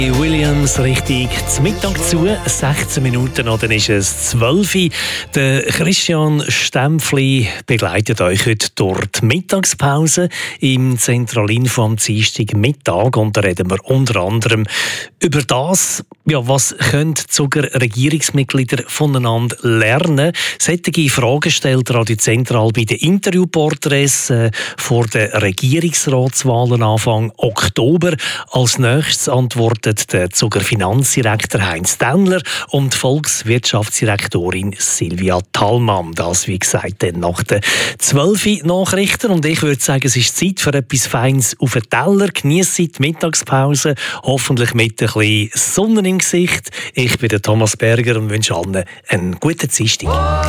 Williams richtig zum Mittag zu, 16 Minuten noch, dann ist es 12 Uhr. Der Christian Stempfli begleitet euch heute durch die Mittagspause im Zentralinfo am Dienstagmittag und da reden wir unter anderem über das, was können sogar Regierungsmitglieder voneinander lernen. Solche Fragen stellt Radio Zentral bei den Interviewporträts vor den Regierungsratswahlen Anfang Oktober. Als nächstes antwortet der Zuger Finanzdirektor Heinz Dennler und Volkswirtschaftsdirektorin Silvia Thallmann. Das, wie gesagt, dann nach den 12 Nachrichten. Und ich würde sagen, es ist Zeit für etwas Feines auf den Teller. Geniessen die Mittagspause, hoffentlich mit ein bisschen Sonne im Gesicht. Ich bin der Thomas Berger und wünsche allen einen guten Dienstag.